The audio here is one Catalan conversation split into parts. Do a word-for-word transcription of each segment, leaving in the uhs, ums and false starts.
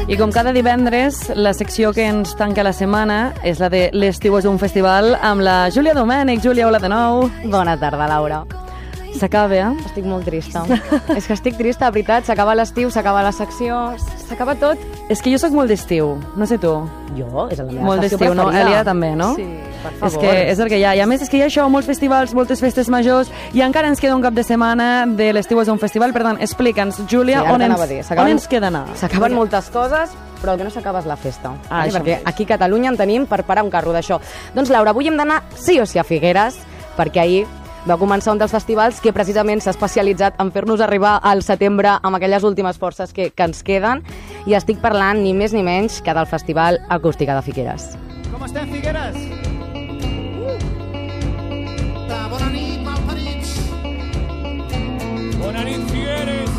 I com cada divendres, la secció que ens tanca la setmana és la de l'estiu és un festival amb la Júlia Domènech. Júlia, hola de nou. Bona tarda, Laura. S'acaba, eh? Estic molt trista. És que estic trista, de veritat. S'acaba l'estiu, s'acaba la secció, s'acaba tot. És que jo sóc molt d'estiu, no sé tu. Jo? És la meva molt estació d'estiu, preferida. no? Elia també, no? Sí, per favor. És que és el que hi ha. I a més és que hi ha això, molts festivals, moltes festes majors, i encara ens queda un cap de setmana de l'estiu és un festival. Per tant, explica'ns, Júlia, sí, on, ens, on ens queda anar? S'acaben moltes coses, però el que no s'acaba és la festa. Ah, eh? Perquè aquí a Catalunya en tenim per parar un carro d'això. Doncs, Laura, avui hem d'anar sí o sí a Figueres, perquè ahir va començar un dels festivals que precisament s'ha especialitzat en fer-nos arribar al setembre amb aquelles últimes forces que, que ens queden, i estic parlant ni més ni menys que del Festival Acústica de Figueres. Com estem, Figueres? Uh! Bona nit, malparits! Bona nit, Figueres!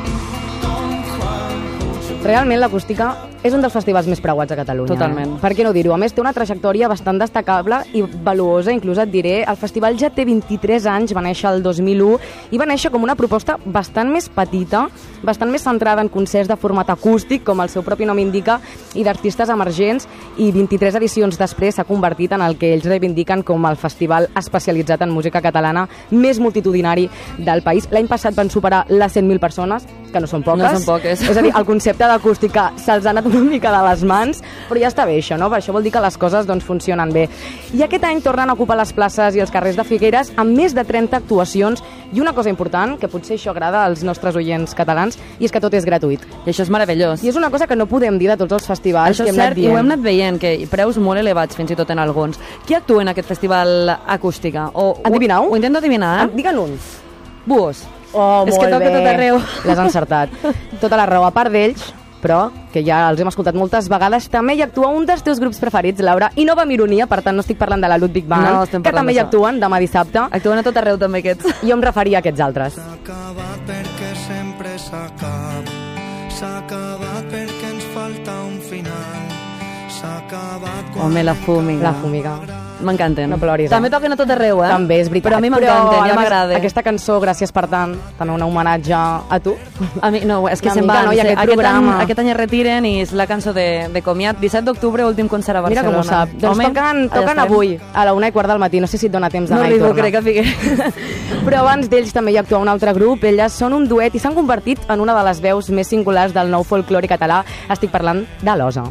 Realment l'acústica és un dels festivals més preuats a Catalunya. Totalment. Eh? Per què no dir-ho? A més, té una trajectòria bastant destacable i valuosa, inclús et diré. El festival ja té vint-i-tres anys, va néixer el dos mil u, i va néixer com una proposta bastant més petita, bastant més centrada en concerts de format acústic, com el seu propi nom indica, i d'artistes emergents, i vint-i-tres edicions després s'ha convertit en el que ells reivindiquen com el festival especialitzat en música catalana més multitudinari del país. L'any passat van superar les cent mil persones, que no són poques. No són poques. És a dir, el concepte d'acústica se'ls ha anat una mica de les mans, però ja està bé això, no? Per això vol dir que les coses doncs, funcionen bé. I aquest any tornen a ocupar les places i els carrers de Figueres amb més de trenta actuacions, i una cosa important, que potser això agrada als nostres oients catalans, i és que tot és gratuït. I això és meravellós. I és una cosa que no podem dir de tots els festivals això que és hem cert, anat i ho dient. hem anat veient, que preus molt elevats fins i tot en alguns. Qui actua en aquest festival acústica? O, Endevinau? Ho, ho intento adivinar, eh? Ah, digue'n un. Buos. Oh, és molt que toca bé. tot arreu. L'has encertat. Tota la raó. A part d'ells, però, que ja els hem escoltat moltes vegades, també hi actua un dels teus grups preferits, Laura, i no va amb ironia, per tant no estic parlant de la Ludwig Band, no, que també hi d'això. actuen demà dissabte. Actuen a tot arreu també aquests. Jo em referia a aquests altres. S'ha acabat perquè sempre s'acaba. S'ha acabat perquè ens falta un final. S'ha acabat quan... Home, la fúmiga. La fúmiga. M'encanten. No ploris, eh? També toquen a tot arreu, eh? També, és veritat. Però a mi m'encanten, ja m'agrada. Aquesta cançó, Gràcies per tant, també un homenatge a tu. A mi, no, és que Una se'n mica, van. no? I aquest aquest, any, programa. aquest any es retiren i és la cançó de, de comiat. disset d'octubre, últim concert a Mira Barcelona. com ho sap. Doncs Home, toquen, allà toquen estarem. avui, a la una i quart del matí. No sé si et dona temps No d'anar i arribo, tornar. crec, a Figueres. Però abans d'ells també hi actua un altre grup. Elles són un duet i s'han convertit en una de les veus més singulars del nou folklore català. Estic parlant de l'Osa.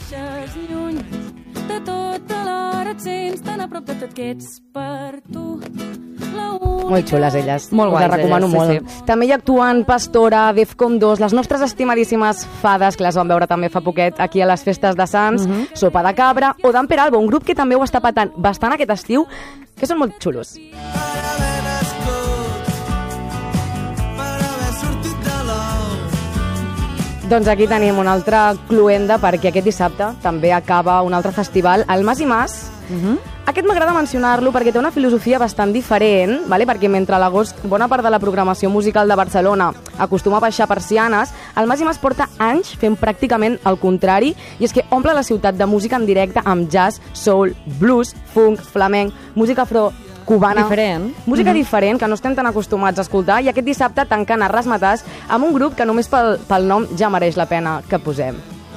Molt xules, elles. Molt Us guais, les recomano elles, sí, molt. sí. També hi actuen Pastora, Defcon dos, les nostres estimadíssimes fades, que les vam veure també fa poquet aquí a les festes de Sants, Mhm. Sopa de Cabra, o Dan Peralba, un grup que també ho està patant bastant aquest estiu, que són molt xulos. Per haver nascut, per haver sortit de l'ou. Doncs aquí tenim una altra cluenda, perquè aquest dissabte també acaba un altre festival, el Mas i Mas. Mhm. Aquest m'agrada mencionar-lo perquè té una filosofia bastant diferent, vale? Perquè mentre a l'agost bona part de la programació musical de Barcelona acostuma a baixar persianes, el Mas i Mas porta anys fent pràcticament el contrari, i és que omple la ciutat de música en directe amb jazz, soul, blues, funk, flamenc, música afro cubana. Diferent. Música Mhm. diferent que no estem tan acostumats a escoltar, i aquest dissabte tanquen a Rasmatàs amb un grup que només pel, pel nom ja mereix la pena que posem.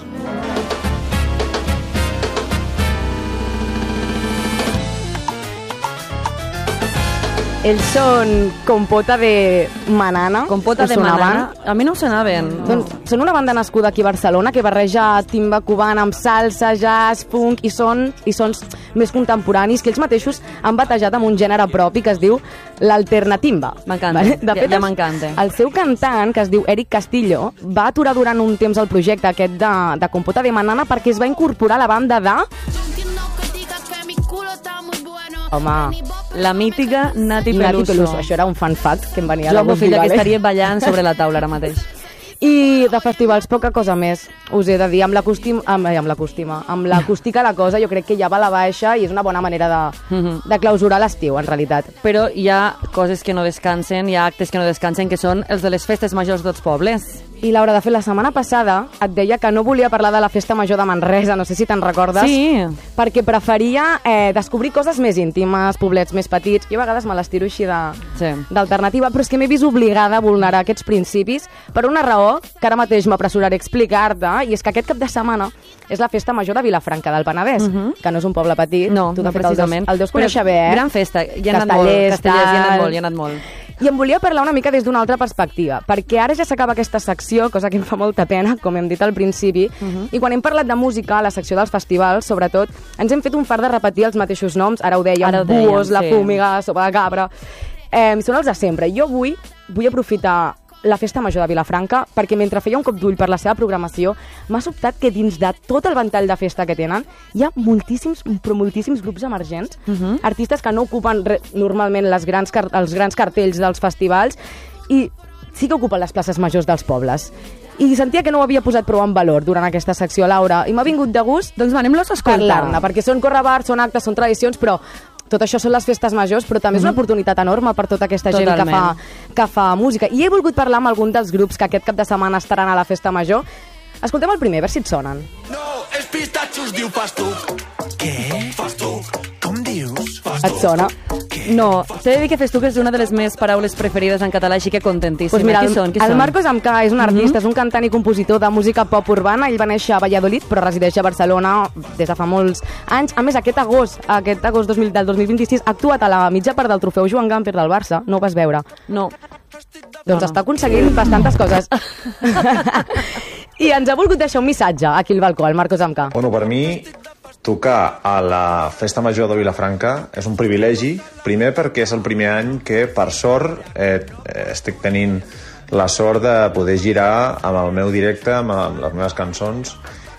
Ells són Compota de Manana. Compota Us de sonaven? Manana. A mi no ho sonaven. Doncs són una banda nascuda aquí a Barcelona que barreja timba cubana amb salsa, jazz, funk i són i sons més contemporanis que ells mateixos han batejat amb un gènere propi que es diu l'alternatimba. M'encanta, De ja- fet, ja els- m'encanta. El seu cantant, que es diu Eric Castillo, va aturar durant un temps el projecte aquest de, de Compota de Manana perquè es va incorporar a la banda de... Home, La mítica Nati Nati Peluso. Peluso. Això era un fan fact que em venia a la Jo, meu fill, que vale? estaria ballant sobre la taula ara mateix. I de festivals, poca cosa més, us he de dir. Amb l'acústima, amb, amb l'acústima, amb l'acústica la cosa jo crec que ja va a la baixa i és una bona manera de, Mhm. de clausurar l'estiu, en realitat. Però hi ha coses que no descansen, hi ha actes que no descansen, que són els de les festes majors dels pobles. I Laura, de fet, la setmana passada et deia que no volia parlar de la festa major de Manresa, no sé si te'n recordes. Sí. Perquè preferia eh, descobrir coses més íntimes, poblets més petits. Jo a vegades me les tiro així de- Sí. d'alternativa, però és que m'he vist obligada a vulnerar aquests principis per una raó. raó que ara mateix m'apressuraré a explicar-te, i és que aquest cap de setmana és la festa major de Vilafranca del Penedès, uh-huh. que no és un poble petit. No, tu, no de fet, precisament. El deus, el deus conèixer bé, eh? Gran festa, hi ha anat molt. Castellers, hi ha anat molt, hi ha anat molt. I em volia parlar una mica des d'una altra perspectiva, perquè ara ja s'acaba aquesta secció, cosa que em fa molta pena, com hem dit al principi, uh-huh. i quan hem parlat de música, a la secció dels festivals, sobretot, ens hem fet un fart de repetir els mateixos noms, ara ho dèiem, ara ho dèiem Buos, sí. La Fúmiga, Sopa de Cabra, eh, són els de sempre. Jo avui vull aprofitar la Festa Major de Vilafranca, perquè mentre feia un cop d'ull per la seva programació, m'ha sobtat que dins de tot el ventall de festa que tenen hi ha moltíssims, però moltíssims grups emergents, uh-huh. artistes que no ocupen re, normalment les grans, els grans cartells dels festivals i sí que ocupen les places majors dels pobles. I sentia que no ho havia posat prou en valor durant aquesta secció, Laura, i m'ha vingut de gust doncs anem-los a escoltar. Parlar-ne, perquè són correbars, són actes, són tradicions, però tot això són les festes majors, però també és una oportunitat enorme per tota aquesta gent que fa, que fa música. I he volgut parlar amb algun dels grups que aquest cap de setmana estaran a la festa major. Escoltem el primer, a veure si et sonen. No, és pistatxos, diu Festuc. Què? Festuc? Com dius? Festuc. Et sona? No, t'he de dir que Festuc és una de les meves paraules preferides en català, així que contentíssima. Pues mira, qui són? Qui el són? Marcos Amcà és un artista, mm-hmm. és un cantant i compositor de música pop urbana. Ell va néixer a Valladolid, però resideix a Barcelona des de fa molts anys. A més, aquest agost, aquest agost dos mil, del dos mil vint-i-sis, ha actuat a la mitja part del trofeu Joan Gamper del Barça. No ho vas veure? No. Doncs no. Està aconseguint bastantes coses. I ens ha volgut deixar un missatge aquí al balcó, el Marcos Amcà. Bueno, per mi, tocar a la Festa Major de Vilafranca és un privilegi, primer perquè és el primer any que, per sort, eh, estic tenint la sort de poder girar amb el meu directe, amb les meves cançons,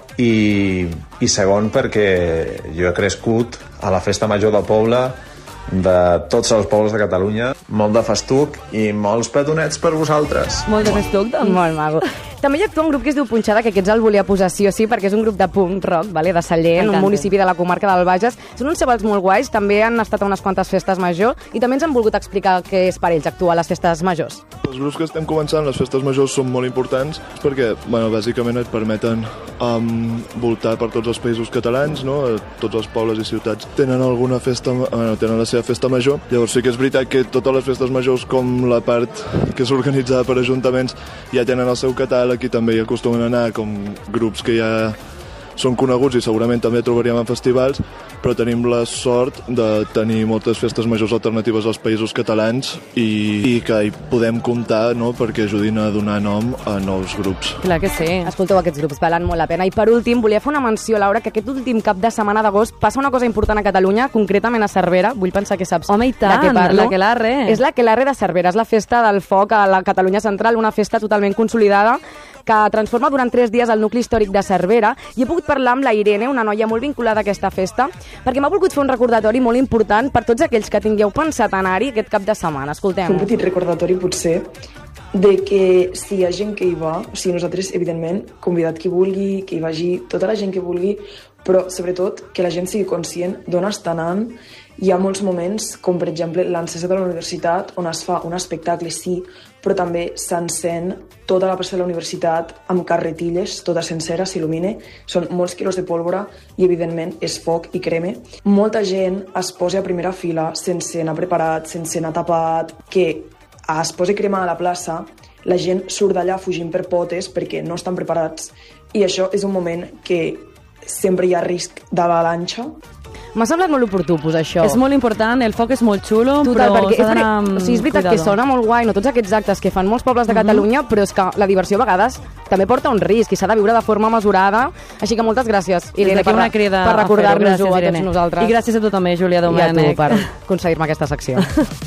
i, i segon perquè jo he crescut a la Festa Major del poble, de tots els pobles de Catalunya, molt de festuc i molts petonets per vosaltres. Molt de festuc, doncs. Molt maco. També hi actua un grup que es diu Punxada, que aquests el volia posar sí o sí, perquè és un grup de punk rock, vale? De Sallent, un municipi de la comarca del Bages. Són uns xavals molt guais, també han estat a unes quantes festes majors i també ens han volgut explicar què és per ells actuar a les festes majors. Els grups que estem començant, les festes majors, són molt importants perquè, bueno, bàsicament et permeten um, voltar per tots els països catalans, no? Tots els pobles i ciutats tenen alguna festa, bueno, tenen la seva festa major. Llavors sí que és veritat que totes les festes majors, com la part que és organitzada per ajuntaments, ja tenen el seu catàleg i també hi acostumen a anar com grups que ja són coneguts i segurament també trobaríem en festivals, però tenim la sort de tenir moltes festes majors alternatives als països catalans i, i que hi podem comptar, no?, perquè ajudin a donar nom a nous grups. Clar que sí. Escolteu, aquests grups valen molt la pena. I per últim, volia fer una menció, Laura, que aquest últim cap de setmana d'agost passa una cosa important a Catalunya, concretament a Cervera. Vull pensar que saps Home, i tant, de què parlo. l'Aquelarre. És l'Aquelarre de Cervera, és la festa del foc a la Catalunya central, una festa totalment consolidada que transforma durant tres dies el nucli històric de Cervera, i he pogut parlar amb la Irene, una noia molt vinculada a aquesta festa, perquè m'ha volgut fer un recordatori molt important per tots aquells que tingueu pensat anar-hi aquest cap de setmana. Escoltem. Un petit recordatori, potser, de que si hi ha gent que hi va, o sigui, nosaltres, evidentment, convidat qui vulgui, que hi vagi tota la gent que vulgui, però, sobretot, que la gent sigui conscient d'on està anant. Hi ha molts moments, com per exemple l'encesa de la universitat, on es fa un espectacle, sí, però també s'encén tota la plaça de la universitat amb carretilles, tota sencera, s'il·lumina. Són molts quilos de pólvora i, evidentment, és foc i crema. Molta gent es posa a primera fila sense anar preparat, sense anar tapat, que es posa crema a la plaça, la gent surt d'allà fugint per potes perquè no estan preparats, i això és un moment que sempre hi ha risc d'avalanxa. M'ha semblat molt oportú posar això. És molt important, el foc és molt xulo, Total, però perquè s'ha d'anar amb o sigui, és veritat cuidado. que sona molt guai, no, tots aquests actes que fan molts pobles de Catalunya, mm-hmm. però és que la diversió a vegades també porta un risc i s'ha de viure de forma mesurada, així que moltes gràcies, Irene, per, una crida per recordar-nos-ho a, a Irene. tots nosaltres. I gràcies a tu també, Júlia Domènech. I a tu per aconseguir-me aquesta secció.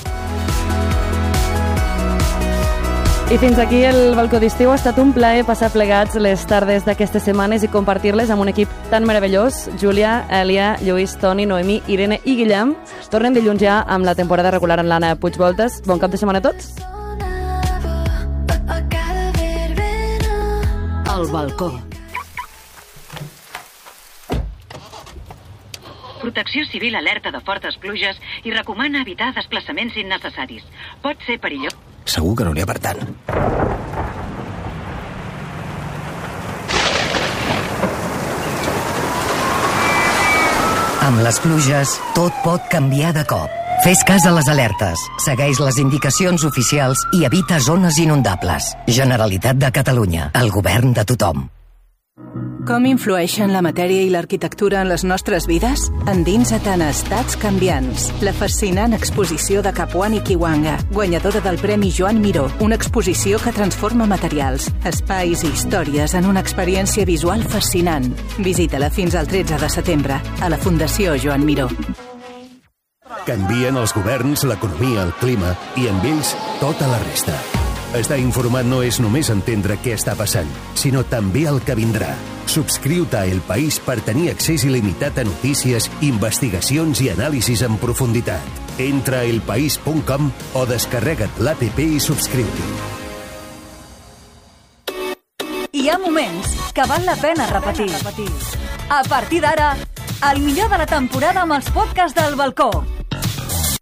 I fins aquí el balcó d'estiu. Ha estat un plaer passar plegats les tardes d'aquestes setmanes i compartir-les amb un equip tan meravellós. Júlia, Èlia, Lluís, Toni, Noemí, Irene i Guillem. Tornem dilluns ja amb la temporada regular amb l'Anna Puigvoltes. Bon cap de setmana a tots. El balcó. Protecció Civil alerta de fortes pluges i recomana evitar desplaçaments innecessaris. Pot ser perillós. Segur que no n'hi ha per tant. Amb les pluges, tot pot canviar de cop. Fes cas a les alertes, segueix les indicacions oficials i evita zones inundables. Generalitat de Catalunya, el govern de tothom. Com influeixen la matèria i l'arquitectura en les nostres vides? Endinsa't en Estats canviants, la fascinant exposició de Kapuani Kiwanga, guanyadora del Premi Joan Miró, una exposició que transforma materials, espais i històries en una experiència visual fascinant. Visita-la fins al tretze de setembre a la Fundació Joan Miró. Canvien els governs, l'economia, el clima i amb ells tota la resta. Estar informat no és només entendre què està passant, sinó també el que vindrà. Subscriu-te a El País per tenir accés il·limitat a notícies, investigacions i anàlisis en profunditat. Entra a elpaís punt com o descarrega't l'app i subscriu-t'hi. Hi ha moments que val la pena repetir. A partir d'ara, el millor de la temporada amb els podcasts del balcó.